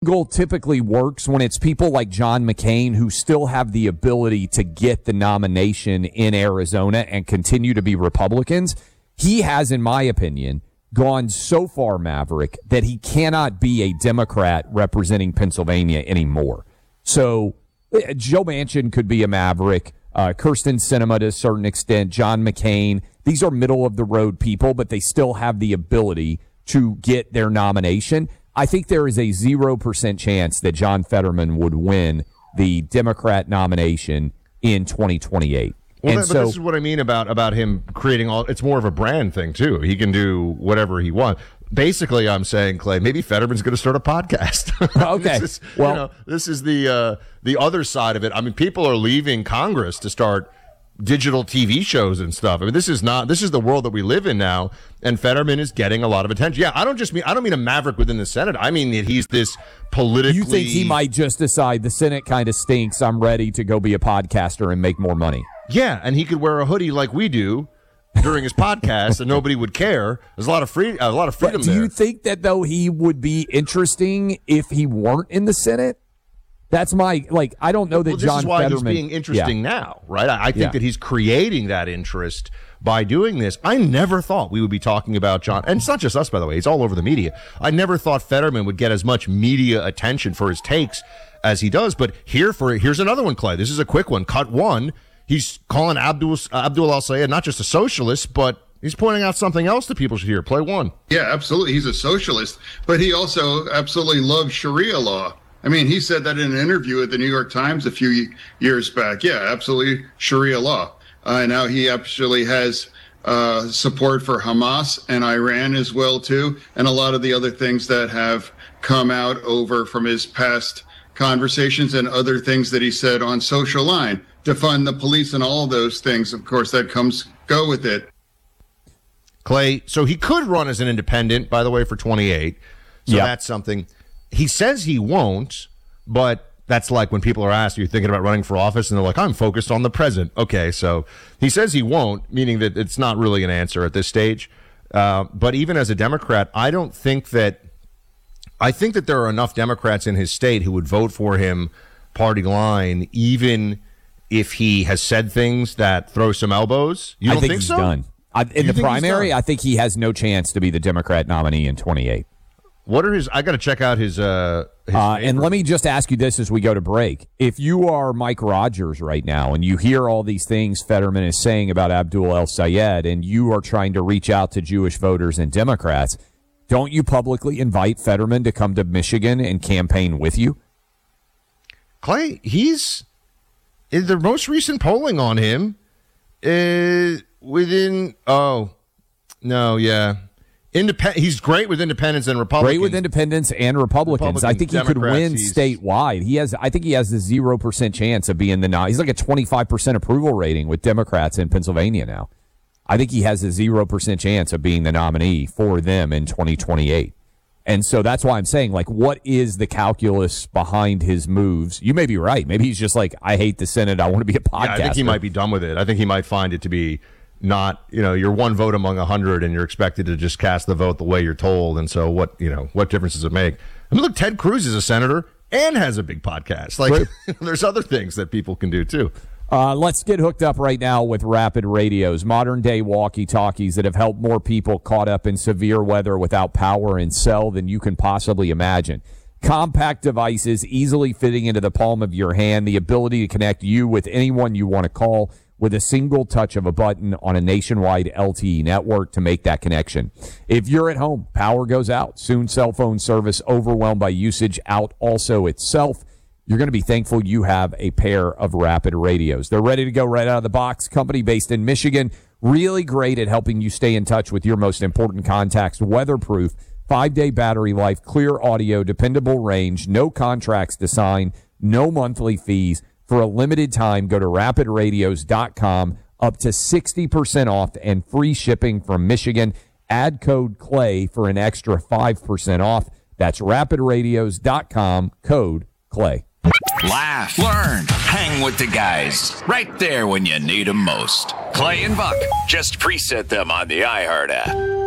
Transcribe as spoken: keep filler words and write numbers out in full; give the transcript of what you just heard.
angle typically works when it's people like John McCain who still have the ability to get the nomination in Arizona and continue to be Republicans. He has, in my opinion, gone so far Maverick that he cannot be a Democrat representing Pennsylvania anymore. So uh, Joe Manchin could be a Maverick, uh, Kirsten Sinema to a certain extent, John McCain. These are middle-of-the-road people, but they still have the ability to get their nomination. I think there is a zero percent chance that John Fetterman would win the Democrat nomination in twenty twenty-eight. Well, and that, so, but this is what I mean about, about him creating all, it's more of a brand thing too. He can do whatever he wants. Basically, I'm saying, Clay, maybe Fetterman's going to start a podcast. Okay. this is, well, you know, this is the, uh, the other side of it. I mean, people are leaving Congress to start digital T V shows and stuff. I mean, this is not, this is the world that we live in now, and Fetterman is getting a lot of attention. Yeah, I don't just mean, I don't mean a maverick within the Senate. I mean that he's this politically. You think he might just decide the Senate kind of stinks, I'm ready to go be a podcaster and make more money? Yeah, and he could wear a hoodie like we do during his podcast, and nobody would care. There's a lot of free, a lot of freedom but do there. you think that though he would be interesting if he weren't in the Senate? That's my, like, I don't know that well, this John is why Fetterman, he's being interesting yeah. now, right? I, I think yeah. that he's creating that interest by doing this. I never thought we would be talking about John, and it's not just us, by the way. It's all over the media. I never thought Fetterman would get as much media attention for his takes as he does. But here for here's another one, Clay. This is a quick one. Cut one. He's calling Abdul Abdul Al-Sayed not just a socialist, but he's pointing out something else that people should hear. Play one. Yeah, absolutely. He's a socialist, but he also absolutely loves Sharia law. I mean, he said that in an interview at the New York Times a few years back. Yeah, absolutely, Sharia law. Uh, now he actually has uh, support for Hamas and Iran as well, too, and a lot of the other things that have come out over from his past conversations and other things that he said on Social Line, defund the police and all those things. Of course, that comes go with it. Clay, so he could run as an independent, by the way, for twenty-eight. So yep. that's something. He says he won't, but that's like when people are asked, are you thinking about running for office? And they're like, I'm focused on the present. Okay, so he says he won't, meaning that it's not really an answer at this stage. Uh, but even as a Democrat, I don't think that, I think that there are enough Democrats in his state who would vote for him party line, even if he has said things that throw some elbows. You don't I think, think he's so? done. I, in you the primary, I think he has no chance to be the Democrat nominee in twenty-eight. What are his? I got to check out his. Uh, his uh, and let me just ask you this as we go to break: if you are Mike Rogers right now and you hear all these things Fetterman is saying about Abdul El-Sayed, and you are trying to reach out to Jewish voters and Democrats, don't you publicly invite Fetterman to come to Michigan and campaign with you? Clay, he's in the most recent polling on him is within. Oh no, yeah. Independ- he's great with independents and Republicans. Great with independents and Republicans. Republicans I think he Democrats, could win he's... statewide. He has. I think he has a zero percent chance of being the nominee. He's like a twenty-five percent approval rating with Democrats in Pennsylvania now. I think he has a zero percent chance of being the nominee for them in twenty twenty-eight. And so that's why I'm saying, like, what is the calculus behind his moves? You may be right. Maybe he's just like, I hate the Senate. I want to be a podcaster. Yeah, I think he might be done with it. I think he might find it to be not, you know, you're one vote among a hundred and you're expected to just cast the vote the way you're told. And so what, you know, what difference does it make? I mean, look, Ted Cruz is a senator and has a big podcast. Like, right. There's other things that people can do too. Uh, let's get hooked up right now with Rapid Radios, modern-day walkie-talkies that have helped more people caught up in severe weather without power and cell than you can possibly imagine. Compact devices easily fitting into the palm of your hand, the ability to connect you with anyone you want to call with a single touch of a button on a nationwide L T E network to make that connection. If you're at home, power goes out. Soon cell phone service overwhelmed by usage out also itself. You're going to be thankful you have a pair of Rapid Radios. They're ready to go right out of the box. Company based in Michigan. Really great at helping you stay in touch with your most important contacts. Weatherproof, five-day battery life, clear audio, dependable range, no contracts to sign, no monthly fees. For a limited time, go to rapid radios dot com, up to sixty percent off and free shipping from Michigan. Add code CLAY for an extra five percent off. That's rapid radios dot com, code CLAY. Laugh, learn, hang with the guys. Right there when you need them most. Clay and Buck. Just preset them on the iHeart app.